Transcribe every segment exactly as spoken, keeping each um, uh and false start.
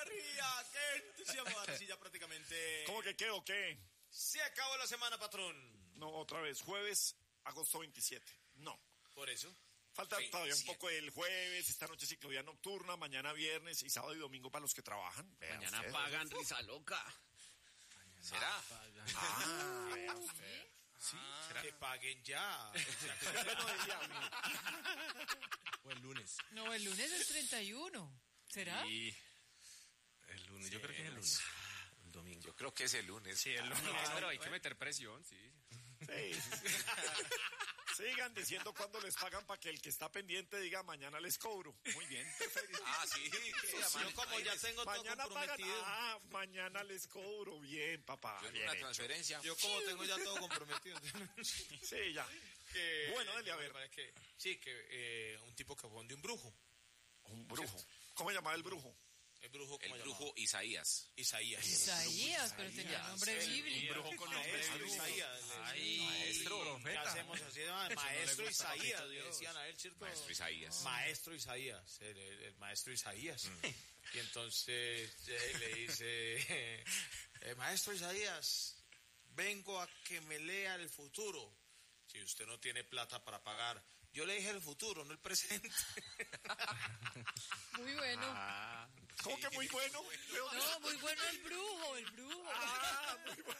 ría! ¡Qué entusiasmo! Ahora sí, ya prácticamente... ¿Cómo que qué o qué? Se acabó la semana, patrón. No, otra vez, jueves, agosto veintisiete. No. Por eso. Falta veintisiete. Todavía un poco el jueves, esta noche ciclovía nocturna, mañana viernes y sábado y domingo para los que trabajan. Vean Mañana ustedes. pagan risa loca. ¿Será? Ah, vean usted. Sí, ¿será? Que paguen ya. O el lunes. No, el lunes es treinta y uno. ¿Será? Sí. El lunes, yo Sí, creo que es el lunes. El domingo. Yo creo que es el lunes. Sí, el lunes, Ah, pero hay que meter presión, sí. Sí, sí, sí. Sigan diciendo cuándo les pagan para que el que está pendiente diga mañana les cobro. Muy bien, perfecto. Ah, sí. Yo como ya tengo todo Mañana pagan. comprometido. Ah, mañana les cobro. Bien, papá. Yo en Bien una hecho. transferencia. Yo como tengo ya todo comprometido. Sí, ya. Que, Bueno, dele a ver. Es que, sí, que eh, un tipo que fue de un brujo. Un brujo. ¿Cómo se llamaba el brujo? El brujo, ¿cómo El se brujo llamaba? Isaías. Isaías. Isaías, pero tenía nombre El bíblico. brujo con nombre Maestro Isaías. Ay, Maestro. ¿Qué hacemos así? Ah, Maestro le gusta Isaías, Papito le Dios. decían a él, ¿cierto? Maestro Isaías. Maestro Isaías, el, el- el maestro Isaías. Y entonces eh, le dice, eh, Maestro Isaías, vengo a que me lea el futuro. Si usted no tiene plata para pagar. Yo le dije el futuro, no el presente. Muy bueno. Ah, ¿Cómo que muy bueno? No, muy bueno el brujo, el brujo. Ah, muy bueno.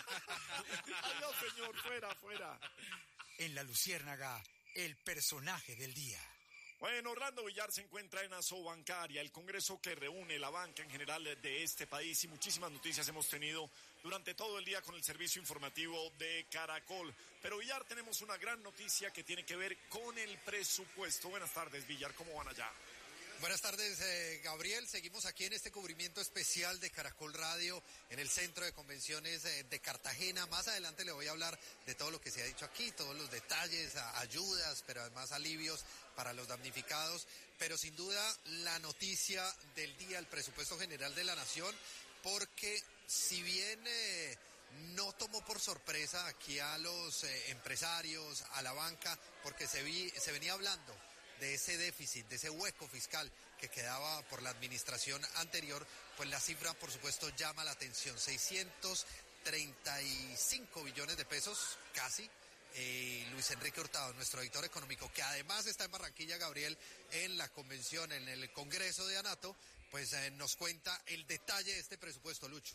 Adiós, señor, fuera, fuera. En La Luciérnaga, el personaje del día. Bueno, Orlando Villar se encuentra en Asobancaria, el congreso que reúne la banca en general de este país, y muchísimas noticias hemos tenido durante todo el día con el servicio informativo de Caracol. Pero Villar, tenemos una gran noticia que tiene que ver con el presupuesto. Buenas tardes, Villar, ¿cómo van allá? Buenas tardes, eh, Gabriel. Seguimos aquí en este cubrimiento especial de Caracol Radio en el Centro de Convenciones eh, de Cartagena. Más adelante le voy a hablar de todo lo que se ha dicho aquí, todos los detalles, a, ayudas, pero además alivios para los damnificados. Pero sin duda la noticia del día, el presupuesto general de la Nación, porque si bien eh, no tomó por sorpresa aquí a los eh, empresarios, a la banca, porque se, vi, se venía hablando de ese déficit, de ese hueco fiscal que quedaba por la administración anterior, pues la cifra, por supuesto, llama la atención. seiscientos treinta y cinco billones de pesos, casi. Eh, Luis Enrique Hurtado, nuestro editor económico, que además está en Barranquilla, Gabriel, en la convención, en el Congreso de ANATO, pues eh, nos cuenta el detalle de este presupuesto, Lucho.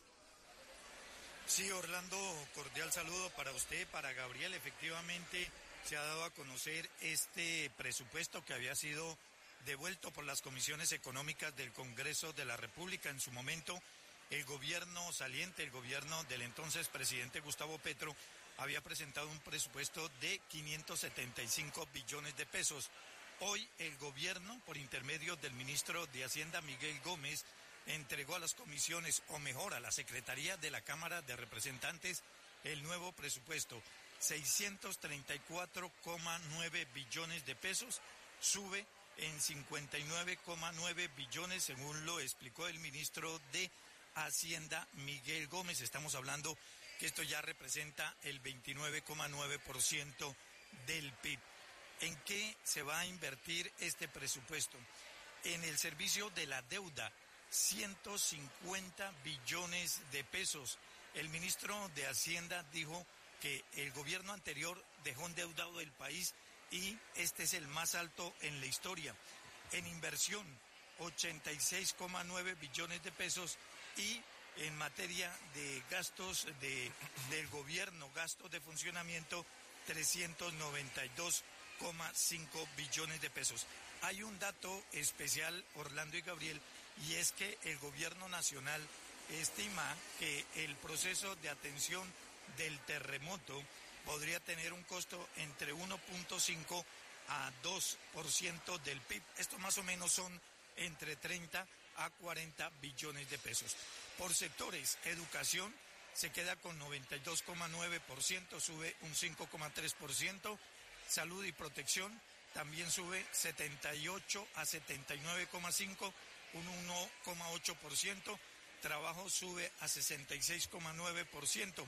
Sí, Orlando, cordial saludo para usted, para Gabriel. Efectivamente, se ha dado a conocer este presupuesto que había sido devuelto por las comisiones económicas del Congreso de la República. En su momento, el gobierno saliente, el gobierno del entonces presidente Gustavo Petro, había presentado un presupuesto de quinientos setenta y cinco billones de pesos. Hoy el gobierno, por intermedio del ministro de Hacienda, Miguel Gómez, entregó a las comisiones, o mejor, a la Secretaría de la Cámara de Representantes, el nuevo presupuesto. seiscientos treinta y cuatro coma nueve billones de pesos, sube en cincuenta y nueve coma nueve billones, según lo explicó el ministro de Hacienda, Miguel Gómez. Estamos hablando que esto ya representa el veintinueve coma nueve por ciento del P I B. ¿En qué se va a invertir este presupuesto? En el servicio de la deuda, ciento cincuenta billones de pesos. El ministro de Hacienda dijo que el gobierno anterior dejó endeudado el país y este es el más alto en la historia. En inversión, ochenta y seis coma nueve billones de pesos, y en materia de gastos de, del gobierno, gastos de funcionamiento, trescientos noventa y dos coma cinco billones de pesos. Hay un dato especial, Orlando y Gabriel, y es que el gobierno nacional estima que el proceso de atención del terremoto podría tener un costo entre uno punto cinco a dos por ciento del P I B. Esto más o menos son entre treinta a cuarenta billones de pesos. Por sectores, educación se queda con noventa y dos coma nueve por ciento, sube un cinco coma tres por ciento. Salud y protección también sube setenta y ocho a setenta y nueve coma cinco, un uno coma ocho por ciento. Trabajo sube a sesenta y seis coma nueve por ciento.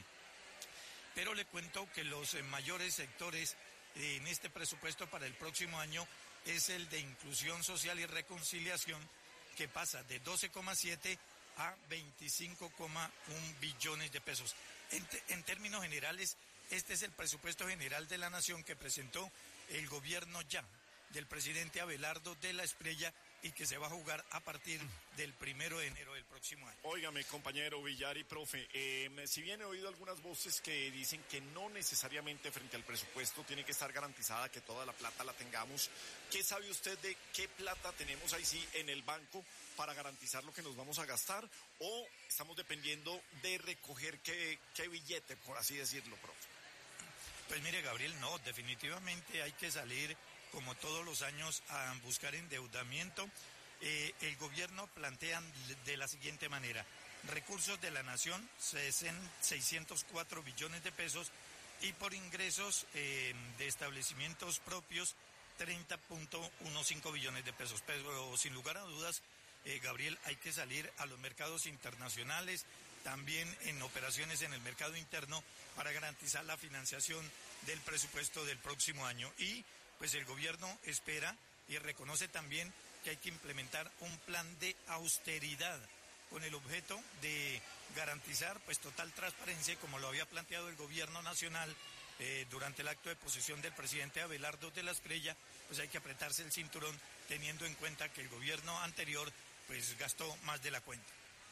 Pero le cuento que los eh, mayores sectores eh, en este presupuesto para el próximo año es el de inclusión social y reconciliación, que pasa de doce coma siete a veinticinco coma uno billones de pesos. En, te, en términos generales, este es el presupuesto general de la nación que presentó el gobierno ya del presidente Abelardo de la Espriella y que se va a jugar a partir del primero de enero del próximo año. Óigame, compañero Villar y profe, eh, si bien he oído algunas voces que dicen que no necesariamente frente al presupuesto tiene que estar garantizada que toda la plata la tengamos, ¿qué sabe usted de qué plata tenemos ahí sí en el banco para garantizar lo que nos vamos a gastar? ¿O estamos dependiendo de recoger qué, qué billete, por así decirlo, profe? Pues mire, Gabriel, no, definitivamente hay que salir como todos los años a buscar endeudamiento. Eh, el gobierno plantea de la siguiente manera: recursos de la nación, seiscientos cuatro billones de pesos, y por ingresos eh, de establecimientos propios, treinta punto quince billones de pesos. Pero sin lugar a dudas, eh, Gabriel, hay que salir a los mercados internacionales, también en operaciones en el mercado interno, para garantizar la financiación del presupuesto del próximo año. Y pues el gobierno espera y reconoce también que hay que implementar un plan de austeridad con el objeto de garantizar pues total transparencia, como lo había planteado el gobierno nacional eh, durante el acto de posesión del presidente Abelardo de la Espriella. Pues hay que apretarse el cinturón teniendo en cuenta que el gobierno anterior pues gastó más de la cuenta.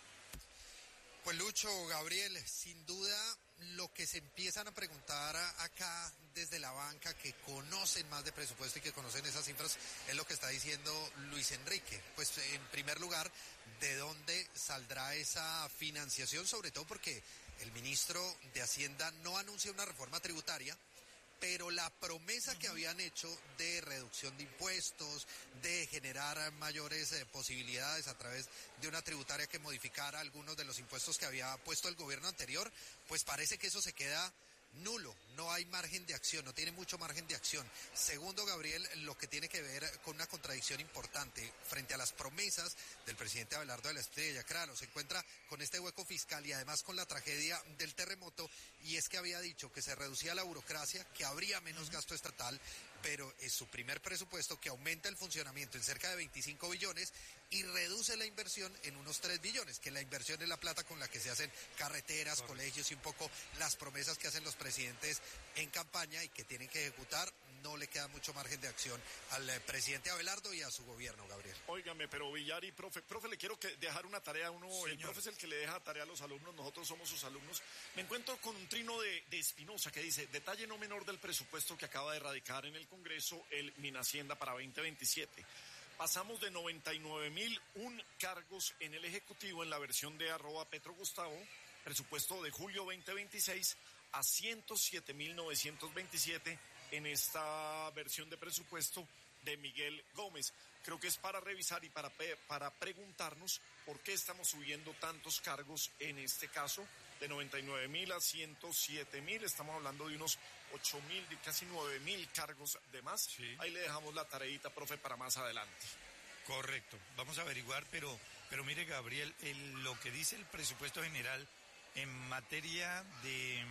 Pues Lucho, Gabriel, sin duda lo que se empiezan a preguntar acá desde la banca, que conocen más de presupuesto y que conocen esas cifras, es lo que está diciendo Luis Enrique. Pues en primer lugar, ¿de dónde saldrá esa financiación? Sobre todo porque el ministro de Hacienda no anuncia una reforma tributaria, pero la promesa uh-huh. que habían hecho de reducción de impuestos, de generar mayores eh, posibilidades a través de una tributaria que modificara algunos de los impuestos que había puesto el gobierno anterior, pues parece que eso se queda nulo, no hay margen de acción, no tiene mucho margen de acción. Segundo, Gabriel, lo que tiene que ver con una contradicción importante frente a las promesas del presidente Abelardo de la Espriella. Claro, se encuentra con este hueco fiscal y además con la tragedia del terremoto, y es que había dicho que se reducía la burocracia, que habría menos uh-huh. gasto estatal, pero es su primer presupuesto que aumenta el funcionamiento en cerca de veinticinco billones y reduce la inversión en unos tres billones, que la inversión es la plata con la que se hacen carreteras, Correcto. colegios y un poco las promesas que hacen los presidentes en campaña y que tienen que ejecutar. No le queda mucho margen de acción al eh, presidente Abelardo y a su gobierno, Gabriel. Óigame, pero Villar y profe, profe, le quiero que dejar una tarea a uno. Señor. El profe es el que le deja tarea a los alumnos, nosotros somos sus alumnos. Me encuentro con un trino de, de Espinosa que dice: detalle no menor del presupuesto que acaba de radicar en el Congreso el Minhacienda para veinte veintisiete. Pasamos de noventa y nueve mil un cargos en el Ejecutivo en la versión de arroba Petro Gustavo, presupuesto de julio veinte veintiséis, a ciento siete mil novecientos veintisiete en esta versión de presupuesto de Miguel Gómez. Creo que es para revisar y para, para preguntarnos por qué estamos subiendo tantos cargos en este caso, de noventa y nueve mil a ciento siete mil, estamos hablando de unos ocho mil, de casi nueve mil cargos de más. Sí. Ahí le dejamos la tareita, profe, para más adelante. Correcto, vamos a averiguar, pero, pero mire, Gabriel, el, lo que dice el presupuesto general en materia de,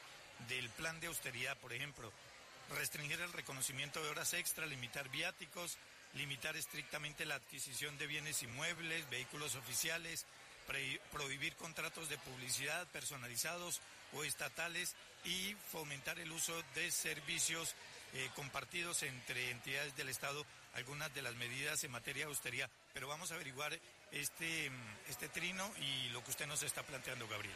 del plan de austeridad, por ejemplo, restringir el reconocimiento de horas extra, limitar viáticos, limitar estrictamente la adquisición de bienes inmuebles, vehículos oficiales, pre- prohibir contratos de publicidad personalizados o estatales y fomentar el uso de servicios eh, compartidos entre entidades del Estado, algunas de las medidas en materia de austeridad. Pero vamos a averiguar este, este trino y lo que usted nos está planteando, Gabriel.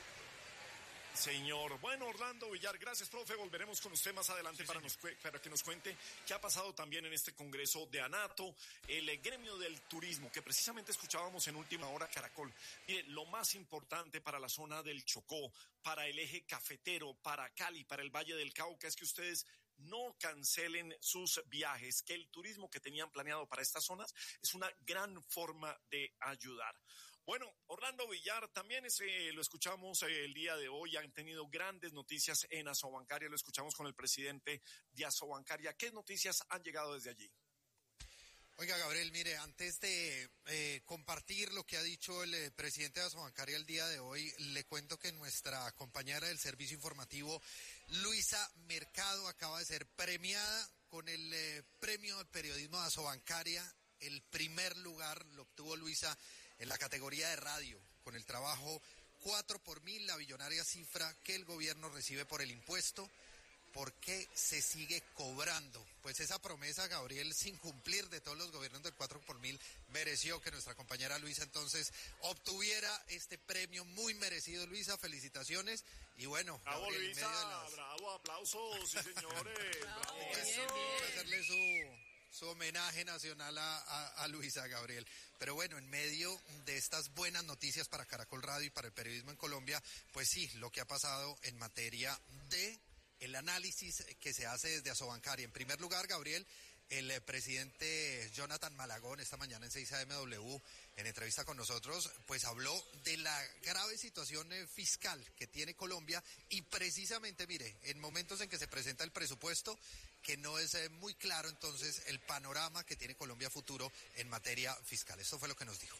Señor, bueno, Orlando Villar, gracias, profe, volveremos con usted más adelante sí, para, nos, para que nos cuente qué ha pasado también en este Congreso de ANATO, el gremio del turismo, que precisamente escuchábamos en Última Hora Caracol. Mire, lo más importante para la zona del Chocó, para el eje cafetero, para Cali, para el Valle del Cauca, es que ustedes no cancelen sus viajes, que el turismo que tenían planeado para estas zonas es una gran forma de ayudar. Bueno, Orlando Villar, también ese, lo escuchamos eh, el día de hoy, han tenido grandes noticias en Asobancaria, lo escuchamos con el presidente de Asobancaria. ¿Qué noticias han llegado desde allí? Oiga, Gabriel, mire, antes de eh, compartir lo que ha dicho el eh, presidente de Asobancaria el día de hoy, le cuento que nuestra compañera del servicio informativo, Luisa Mercado, acaba de ser premiada con el eh, premio de periodismo de Asobancaria el primer lugar lo obtuvo Luisa en la categoría de radio, con el trabajo cuatro por mil, la billonaria cifra que el gobierno recibe por el impuesto. ¿Por qué se sigue cobrando? Pues esa promesa, Gabriel, sin cumplir de todos los gobiernos del cuatro por mil, mereció que nuestra compañera Luisa entonces obtuviera este premio muy merecido. Luisa, felicitaciones. Y bueno, bravo, Gabriel, Luisa, en medio de las... bravo, aplausos, sí señores. Bravo. Pues, Bien, bien. hacerle su, su homenaje nacional a, a, a Luisa, Gabriel. Pero bueno, en medio de estas buenas noticias para Caracol Radio y para el periodismo en Colombia, pues sí, lo que ha pasado en materia de el análisis que se hace desde Asobancaria. En primer lugar, Gabriel, el eh, presidente Jonathan Malagón, esta mañana en seis A M W, en entrevista con nosotros, pues habló de la grave situación eh, fiscal que tiene Colombia y precisamente, mire, en momentos en que se presenta el presupuesto, que no es eh, muy claro entonces el panorama que tiene Colombia futuro en materia fiscal. Esto fue lo que nos dijo.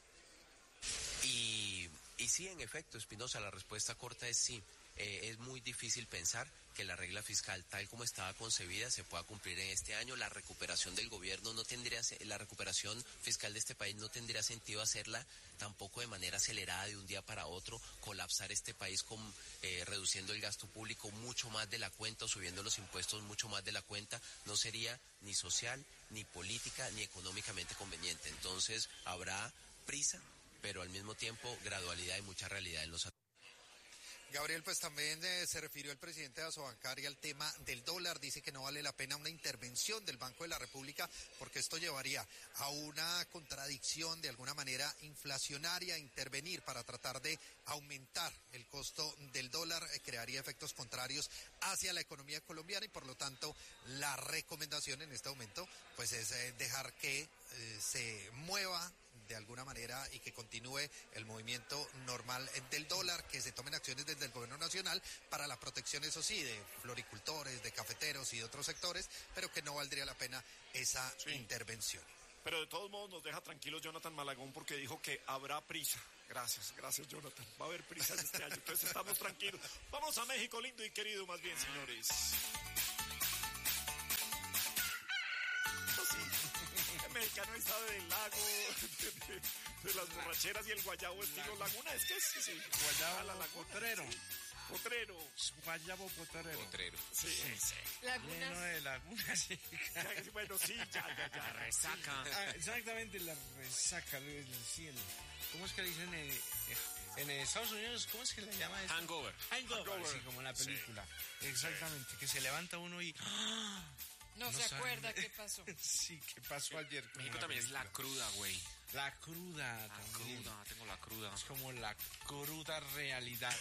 Y, y sí, en efecto, Espinosa, la respuesta corta es sí. Eh, es muy difícil pensar que la regla fiscal tal como estaba concebida se pueda cumplir en este año. La recuperación del gobierno no tendría, la recuperación fiscal de este país no tendría sentido hacerla tampoco de manera acelerada de un día para otro, colapsar este país con, eh, reduciendo el gasto público mucho más de la cuenta o subiendo los impuestos mucho más de la cuenta, no sería ni social, ni política, ni económicamente conveniente. Entonces habrá prisa, pero al mismo tiempo gradualidad y mucha realidad en los Gabriel, pues también eh, se refirió el presidente de Asobancaria al tema del dólar. Dice que no vale la pena una intervención del Banco de la República porque esto llevaría a una contradicción de alguna manera inflacionaria. Intervenir para tratar de aumentar el costo del dólar eh, crearía efectos contrarios hacia la economía colombiana y por lo tanto la recomendación en este momento pues es eh, dejar que eh, se mueva de alguna manera y que continúe el movimiento normal del dólar, que se tomen acciones desde el gobierno nacional para la protección, eso sí, de floricultores, de cafeteros y de otros sectores, pero que no valdría la pena esa sí. intervención. Pero de todos modos nos deja tranquilos Jonathan Malagón porque dijo que habrá prisa. Gracias, gracias Jonathan. Va a haber prisa este año, entonces estamos tranquilos. Vamos a México, lindo y querido, más bien, señores. El mexicano sabe del lago, de, de, de las borracheras y el guayabo estilo laguna. Es que es, sí, guayabo a la laguna, potrero. Sí. Potrero. Guayabo potrero. Potrero. Sí, sí. sí. Lagunas. Lleno de lagunas. Sí. Bueno, sí, ya, ya, ya. La resaca. Ah, exactamente, la resaca del cielo. ¿Cómo es que le dicen en, en Estados Unidos? ¿Cómo es que le llama eso? Hangover. Hangover. Hangover. Sí, como en la película. Sí. Exactamente, sí. Que se levanta uno y... No, no se sabe. Acuerda qué pasó. Sí, qué pasó ayer. México también es la cruda, güey. La cruda. La también. cruda, tengo la cruda. Es como la cruda realidad.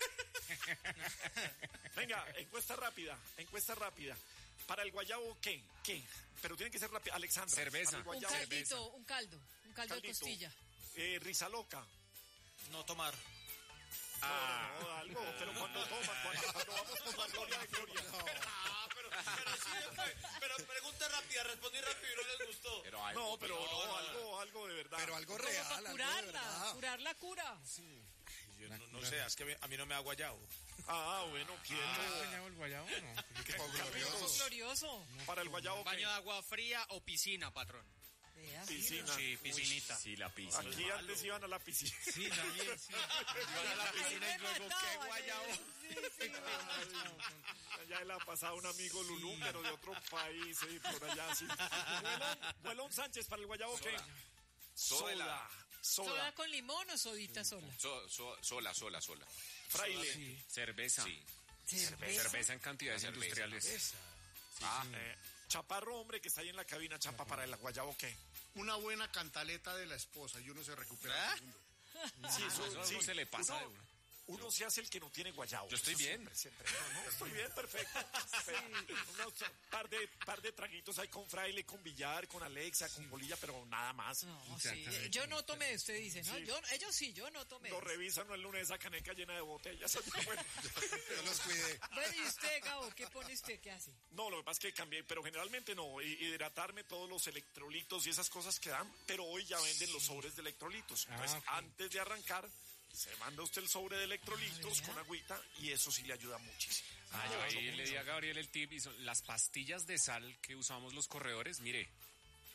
Venga, encuesta rápida, encuesta rápida. Para el guayabo, ¿qué? ¿Qué? Pero tiene que ser rápido. Alexandra. Cerveza. Para el guayabo, un caldito, cerveza. un caldo, un caldo Caldito. de costilla. Eh, risa loca. No tomar. Ah, no, no, algo, pero cuando toma, cuando, cuando vamos por la gloria de gloria. No. Ah, pero, pero sí, pero pregunta rápida, respondí rápido y no les gustó. Pero algo, No, pero no, no, no, algo, algo de verdad. Pero algo Como real, para algo de curarla, verdad. curar la cura. Yo no, no sé, es que a mí no me ha guayado. Ah, bueno, ¿quién ¿Ah, no? guayabo el guayabo? No. Tipo glorioso. Glorioso. Para el guayabo, ¿qué? ¿Baño de agua fría o piscina, patrón? Vea, Piscina. Sí, piscinita. Sí, la piscina. Aquí antes iban a la piscina. Sí, también, sí. Iban a la Ahí piscina me y luego, ¿qué mataban, guayabo? eh. Sí, sí. Ya le ha pasado un amigo Lulú, pero de otro país, sí, por allá, sí. Buelón, Buelón Sánchez, para el guayabo, ¿qué? Sola. Soda. ¿Soda con limón o sodita sola? So- so- sola, sola, sola. Fraile. Sí. Cerveza. Sí. Cerveza. Cerveza en cantidades Cerveza. industriales. Ah, eh, Chaparro, hombre, que está ahí en la cabina, Chapa, para el guayabo, ¿qué? Una buena cantaleta de la esposa y uno se recupera. ¿Ah? al segundo. Sí, eso, Eso sí. no se le pasa Uno, de una. uno se hace el que no tiene guayabo. Yo estoy Eso bien. Siempre, siempre. No, no, estoy bien, perfecto. Pero unos par de, par de traguitos ahí con Fraile, con Villar, con Alexa, con Polilla, pero nada más. No, sí. Yo no tomé, usted dice, ¿no? Sí. Yo, ellos sí, yo no tomé. Lo revisan el lunes esa caneca llena de botellas. Bueno, Yo los cuidé. Bueno, ¿y usted, Gabo, qué pone usted? ¿Qué hace? no, lo que pasa es que cambié, pero generalmente no. hi- Hidratarme todos los electrolitos y esas cosas que dan, pero hoy ya venden los sobres de electrolitos. Entonces, Ah, ok. antes de arrancar, se manda usted el sobre de electrolitos con agüita y eso sí le ayuda muchísimo. Ah, yo ahí le di a Gabriel el tip y son las pastillas de sal que usamos los corredores, mire,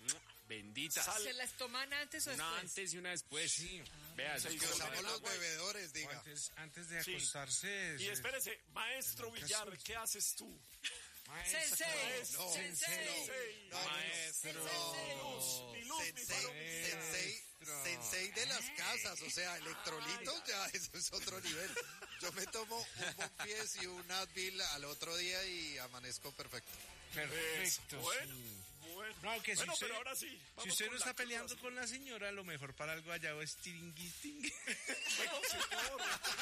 benditas. Sal- ¿Se las toman antes o Una después? antes y una después, sí. Vea, eso Sí, es Que sí, como- usamos los agua. bebedores, diga. Antes, antes de Sí. acostarse. Y se- espérese, maestro Nunca Villar, suelta. ¿qué haces tú? Sensei, No, sensei. Sensei. No, no, no. Maestro. Luz, mi luz, mi Sensei, faro, mi guía. sensei, sensei de las casas, o sea, electrolitos ya, eso es otro nivel. Yo me tomo un Bonfies y un Advil al otro día y amanezco perfecto. Perfecto. Bueno, sí. bueno. No, que si Bueno, usted, pero ahora sí. si vamos usted no con está la peleando cosa. con la señora, lo mejor para el guayabo es tiringuisting. No, señor.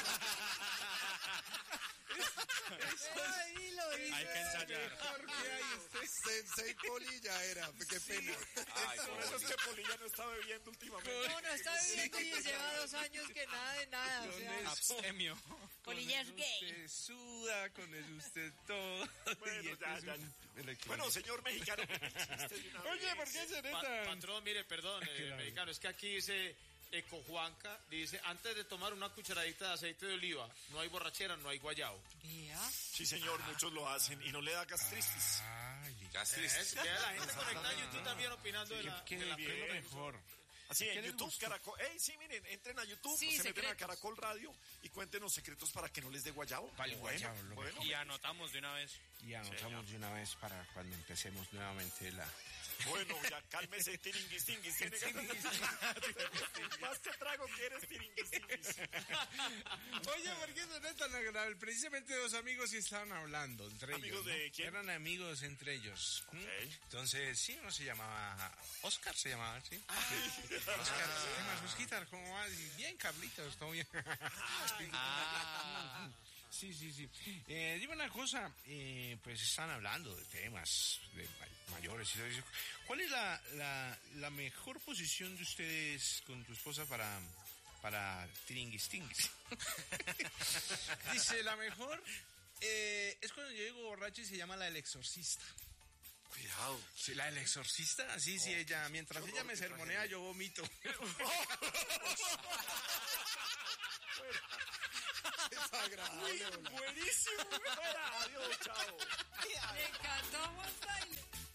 Ahí lo hizo. Hay que ensayar. Sensei Poli ya era, qué pena. Ay, Por eso es Poli. que Poli ya no está bebiendo últimamente. No, no está viviendo y lleva dos años que nada de nada. O sea, Abstemio. Polilla es gay. Usted suda, con eso usted todo. Bueno, Y este ya, es ya. un electrolito. Bueno, señor mexicano. chiste de una Oye, vez. ¿por qué se Pa- neta? patrón, mire, perdón, eh, Claro. mexicano, es que aquí dice Ecojuanca, dice, antes de tomar una cucharadita de aceite de oliva, no hay borrachera, no hay guayao. Vea. Sí, señor, muchos lo hacen y no le da gastritis. Ay, Gastritis. Es, vea la gente conectada en YouTube también opinando de la... ¿qué, de la qué es lo mejor? Así ¿Qué en les YouTube, gustó? Caracol. Ey, sí, miren, entren a YouTube, Sí, se meten a secretos. Caracol Radio y cuéntenos secretos para que no les dé guayabo. Para el Bueno, guayabo, lo bueno. Y anotamos de una vez. Y anotamos de una vez para cuando empecemos nuevamente la... Bueno, ya cálmese, tiringuistinguis. Tiene ganas- Más que trago quieres tiringuistinguis. Oye, ¿por qué no es tan agradable? Precisamente dos amigos y estaban hablando entre ¿Amigos ellos. ¿no? de quién? Eran amigos entre ellos. ¿m? Ok. Entonces, sí, uno se llamaba Oscar, se llamaba, ¿sí? Oscar, ¿qué más, Osquitar? ¿Cómo va? Bien, Carlitos, todo bien. Ah. Sí, sí, sí. Eh, dime una cosa, eh, pues están hablando de temas de ma- mayores y todo eso. ¿Cuál es la, la, la mejor posición de ustedes con tu esposa para, para tiringuistinguis? Dice, la mejor eh, es cuando yo llego borracho y se llama la del exorcista. Cuidado. Sí, la del exorcista, sí, sí, ella, mientras ella me sermonea, yo vomito. Es agradable. hola. Buenísimo. Fuera, adiós, chao. Me encantó Juan Baile.